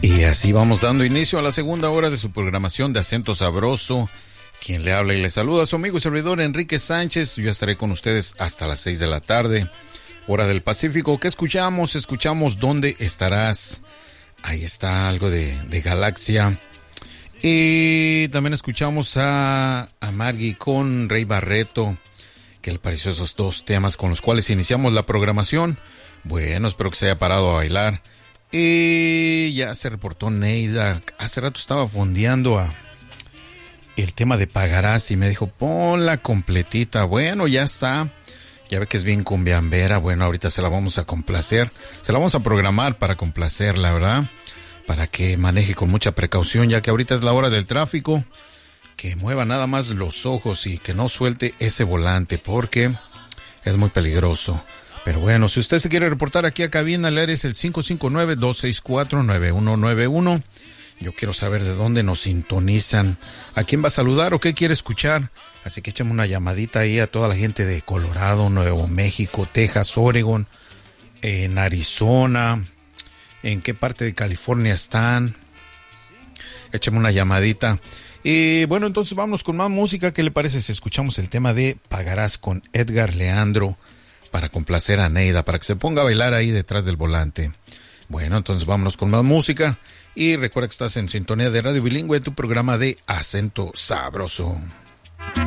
Y así vamos dando inicio a la segunda hora de su programación de Acento Sabroso. Quien le habla y le saluda, su amigo y servidor Enrique Sánchez. Yo estaré con ustedes hasta las 6 de la tarde, hora del Pacífico. ¿Qué escuchamos? Escuchamos ¿Dónde estarás? Ahí está algo de Galaxia. Y también escuchamos a Margie con Rey Barreto. ¿Qué le pareció esos dos temas con los cuales iniciamos la programación? Bueno, espero que se haya parado a bailar. Y ya se reportó Neida. Hace rato estaba fondeando el tema de Pagarás y me dijo, ponla completita. Bueno, ya está. Ya ve que es bien cumbiambera. Bueno, ahorita se la vamos a complacer. Se la vamos a programar para complacerla, ¿verdad? Para que maneje con mucha precaución, ya que ahorita es la hora del tráfico. Que mueva nada más los ojos y que no suelte ese volante, porque es muy peligroso. Pero bueno, si usted se quiere reportar aquí a cabina, el área es el 559-264-9191. Yo quiero saber de dónde nos sintonizan, a quién va a saludar o qué quiere escuchar. Así que échame una llamadita ahí a toda la gente de Colorado, Nuevo México, Texas, Oregon, en Arizona, en qué parte de California están. Échame una llamadita. Y bueno, entonces vamos con más música. ¿Qué le parece si escuchamos el tema de Pagarás con Edgar Leandro? Para complacer a Neida, para que se ponga a bailar ahí detrás del volante. Bueno, entonces vámonos con más música. Y recuerda que estás en sintonía de Radio Bilingüe, tu programa de Acento Sabroso.